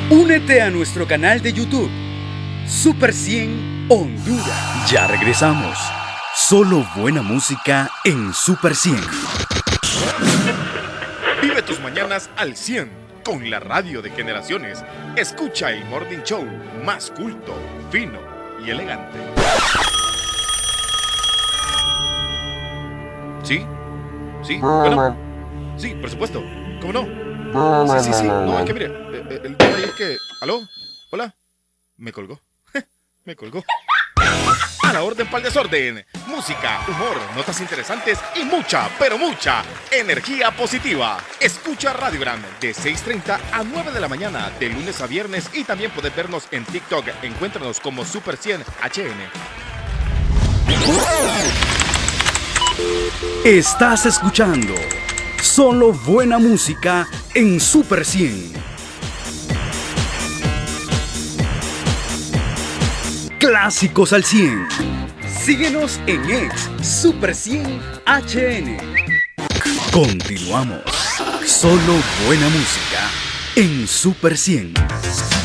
Únete a nuestro canal de YouTube, Super 100 Honduras. Ya regresamos. Solo buena música en Super 100. Vive tus mañanas al 100 con la radio de generaciones. Escucha el Morning Show más culto, fino y elegante. ¿Sí? ¿Sí? Bueno. Sí, por supuesto. ¿Cómo no? Sí. No, es que mire, el tema ahí es que... ¿Aló? ¿Hola? Me colgó. Me colgó. A la orden pa'l desorden. Música, humor, notas interesantes y mucha, pero mucha energía positiva. Escucha Radio Gram de 6:30 a 9 de la mañana, de lunes a viernes. Y también puedes vernos en TikTok. Encuéntranos como Super 100 HN. Estás escuchando solo buena música en Super 100. Clásicos al 100. Síguenos en X Super 100 HN. Continuamos. Solo buena música en Super 100.